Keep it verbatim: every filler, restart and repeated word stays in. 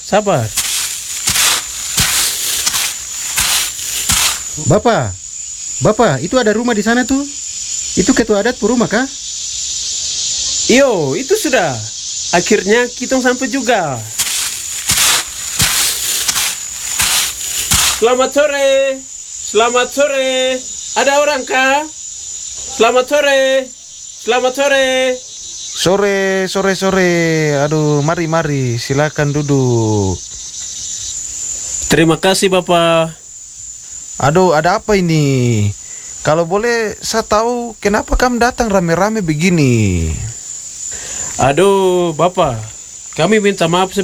sabar. Bapak, Bapak, itu ada rumah di sana tuh. Itu ketua adat pu rumah kah? Iyo, itu sudah. Akhirnya kita sampai juga. Selamat sore. Selamat sore. Ada orang kah? Selamat sore. Selamat sore. Sore, sore, sore. Aduh, mari, mari. Silakan duduk. Terima kasih, Bapak. Aduh, ada apa ini? Kalau boleh saya tahu kenapa kamu datang rame-rame begini? Aduh, Bapak. Kami minta maaf